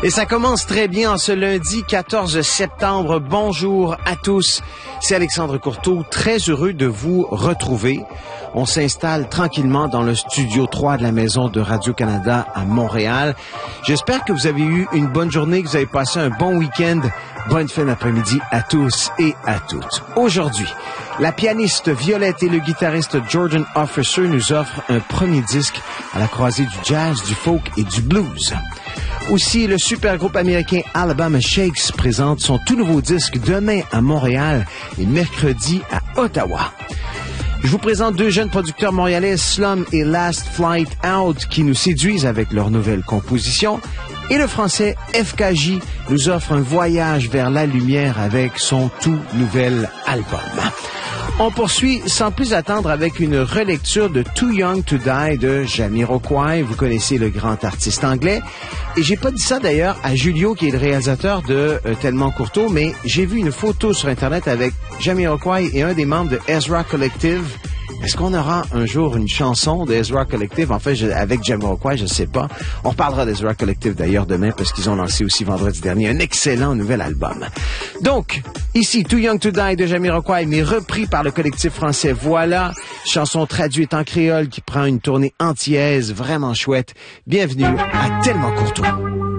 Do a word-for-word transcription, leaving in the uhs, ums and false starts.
Et ça commence très bien en ce lundi quatorze septembre. Bonjour à tous. C'est Alexandre Courteau, très heureux de vous retrouver. On s'installe tranquillement dans le studio trois de la Maison de Radio-Canada à Montréal. J'espère que vous avez eu une bonne journée, que vous avez passé un bon week-end. Bonne fin d'après-midi à tous et à toutes. Aujourd'hui, la pianiste Violette et le guitariste Jordan Officer nous offrent un premier disque à la croisée du jazz, du folk et du blues. Aussi, le super groupe américain Alabama Shakes présente son tout nouveau disque demain à Montréal et mercredi à Ottawa. Je vous présente deux jeunes producteurs montréalais, Slum et Last Flight Out, qui nous séduisent avec leur nouvelle composition. Et le français F K J nous offre un voyage vers la lumière avec son tout nouvel album. On poursuit sans plus attendre avec une relecture de Too Young to Die de Jamiroquai. Vous connaissez le grand artiste anglais. Et j'ai pas dit ça d'ailleurs à Julio, qui est le réalisateur de euh, Tellement Courteau, mais j'ai vu une photo sur Internet avec Jamiroquai et un des membres de Ezra Collective. Est-ce qu'on aura un jour une chanson d'Ezra Collective? En fait, je, avec Jamiroquai, je sais pas. On reparlera d'Ezra Collective d'ailleurs demain parce qu'ils ont lancé aussi vendredi dernier un excellent nouvel album. Donc, ici, Too Young to Die de Jamiroquai, mais repris par le collectif français Voilà. Chanson traduite en créole qui prend une tournée antillaise vraiment chouette. Bienvenue à Tellement Courteau.